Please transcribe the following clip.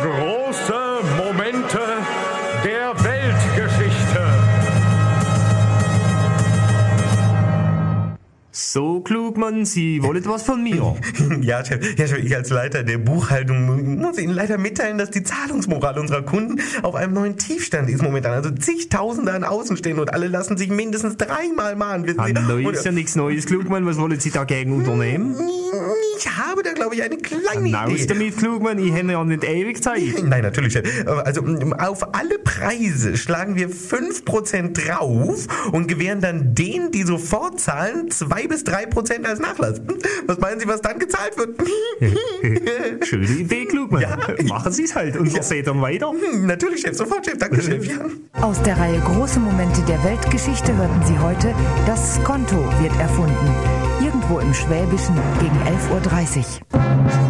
Große Momente der Weltgeschichte. So, Klugmann, Sie wollen was von mir? Ja, Chef, ich als Leiter der Buchhaltung muss Ihnen leider mitteilen, dass die Zahlungsmoral unserer Kunden auf einem neuen Tiefstand ist momentan. Also zigtausende an Außen stehen und alle lassen sich mindestens 3-mal mahnen. Hallo, ist ja nichts Neues, Klugmann. Was wollen Sie dagegen unternehmen? Ich habe da, glaube ich, eine kleine Raus Idee. damit, Klugmann. Ich habe ja nicht ewig Zeit. Nein, natürlich, Chef. Also auf alle Preise schlagen wir 5% drauf und gewähren dann denen, die sofort zahlen, 2-3% als Nachlass. Was meinen Sie, was dann gezahlt wird? Schöne Idee, Klugmann. Ja. Machen Sie es halt und wir sehen dann weiter. Natürlich, Chef, sofort, Chef. Danke, Chef. Ja. Aus der Reihe Große Momente der Weltgeschichte hörten Sie heute, das Konto wird erfunden. Irgendwo im Schwäbischen gegen 11.30 Uhr.